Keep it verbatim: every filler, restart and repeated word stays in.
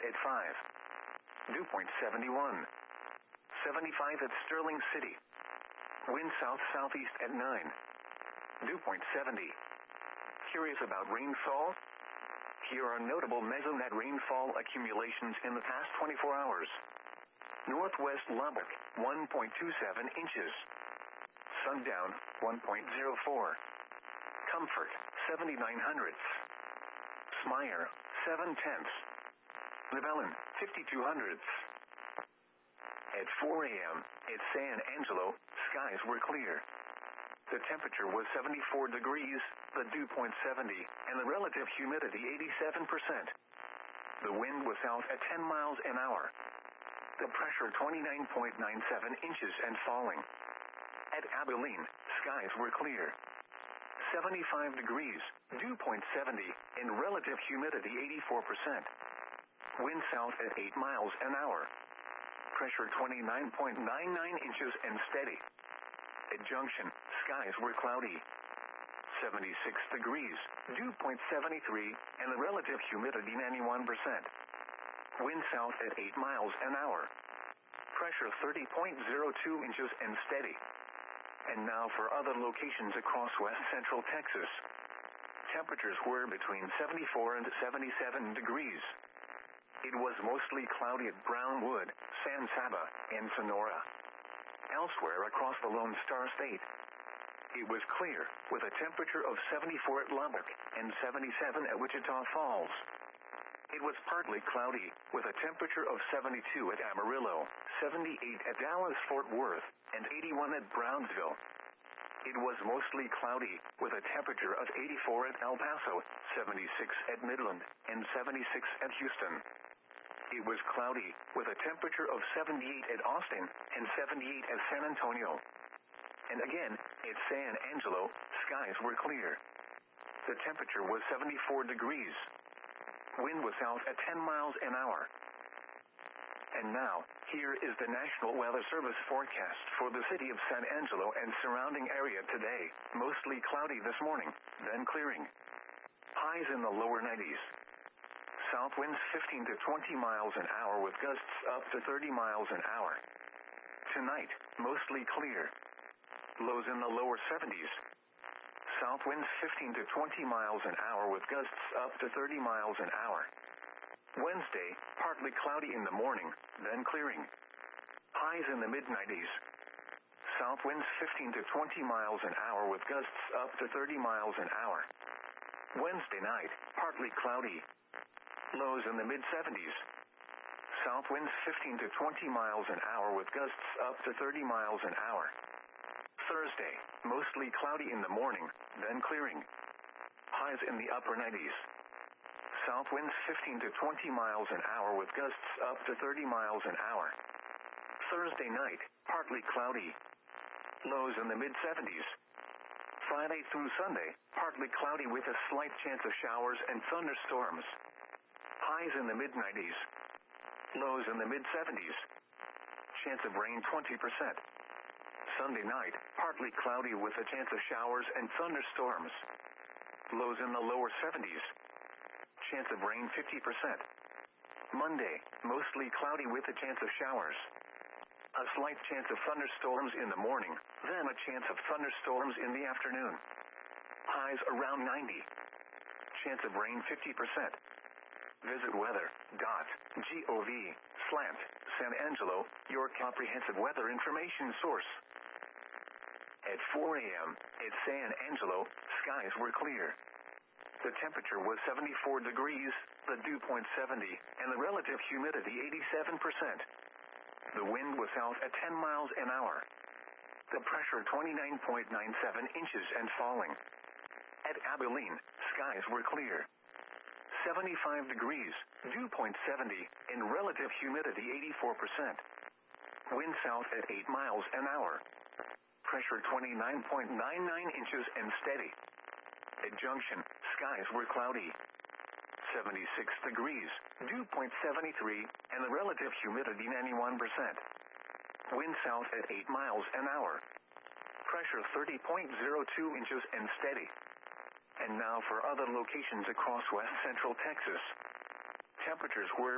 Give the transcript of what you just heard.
at five. Dew point seventy-one. seventy-five at Sterling City. Wind south-southeast at nine. Dew point seventy. Curious about rainfall? Here are notable mesonet rainfall accumulations in the past twenty-four hours. Northwest Lubbock, one point two seven inches. Sundown, one point zero four. Comfort, seventy-nine hundredths. Smyer, seven tenths. Libellen, fifty-two hundredths. At four a.m., at San Angelo, skies were clear. The temperature was seventy-four degrees, the dew point seventy, and the relative humidity eighty-seven percent. The wind was south at ten miles an hour. The pressure twenty-nine point nine seven inches and falling. At Abilene, skies were clear. seventy-five degrees, dew point seventy, and relative humidity eighty-four percent. Wind south at eight miles an hour. Pressure twenty-nine point nine nine inches and steady. At Junction, skies were cloudy. seventy-six degrees, dew point seventy-three, and the relative humidity ninety-one percent. Wind south at eight miles an hour. Pressure thirty point zero two inches and steady. And now for other locations across west central Texas. Temperatures were between seventy-four and seventy-seven degrees. It was mostly cloudy at Brownwood, San Saba, and Sonora. Elsewhere across the Lone Star State, it was clear, with a temperature of seventy-four at Lubbock and seventy-seven at Wichita Falls. It was partly cloudy, with a temperature of seventy-two at Amarillo, seventy-eight at Dallas-Fort Worth, and eighty-one at Brownsville. It was mostly cloudy, with a temperature of eighty-four at El Paso, seventy-six at Midland, and seventy-six at Houston. It was cloudy, with a temperature of seventy-eight at Austin, and seventy-eight at San Antonio. And again, at San Angelo, skies were clear. The temperature was seventy-four degrees. Wind was south at ten miles an hour. And now, here is the National Weather Service forecast for the city of San Angelo and surrounding area today. Mostly cloudy this morning, then clearing. Highs in the lower nineties. South winds fifteen to twenty miles an hour with gusts up to thirty miles an hour. Tonight, mostly clear. Lows in the lower seventies. South winds fifteen to twenty miles an hour with gusts up to thirty miles an hour. Wednesday, partly cloudy in the morning, then clearing. Highs in the mid nineties. South winds fifteen to twenty miles an hour with gusts up to thirty miles an hour. Wednesday night, partly cloudy. Lows in the mid seventies. South winds fifteen to twenty miles an hour with gusts up to thirty miles an hour. Thursday, mostly cloudy in the morning, then clearing. Highs in the upper nineties. South winds fifteen to twenty miles an hour with gusts up to thirty miles an hour. Thursday night, partly cloudy. Lows in the mid seventies. Friday through Sunday, partly cloudy with a slight chance of showers and thunderstorms. Highs in the mid nineties. Lows in the mid seventies. Chance of rain twenty percent. Sunday night, partly cloudy with a chance of showers and thunderstorms. Lows in the lower seventies. Chance of rain fifty percent. Monday, mostly cloudy with a chance of showers. A slight chance of thunderstorms in the morning, then a chance of thunderstorms in the afternoon. Highs around ninety. Chance of rain fifty percent. Visit weather.gov slant San Angelo, your comprehensive weather information source. At four a.m., at San Angelo, skies were clear. The temperature was seventy-four degrees, the dew point seventy, and the relative humidity eighty-seven percent. The wind was south at ten miles an hour. The pressure twenty-nine point nine seven inches and falling. At Abilene, skies were clear. seventy-five degrees, dew point seventy, and relative humidity eighty-four percent. Wind south at eight miles an hour. Pressure twenty-nine point nine nine inches and steady. At Junction, skies were cloudy. seventy-six degrees, dew point seventy-three, and the relative humidity ninety-one percent. Wind south at eight miles an hour. Pressure thirty point zero two inches and steady. And now for other locations across west central Texas. Temperatures were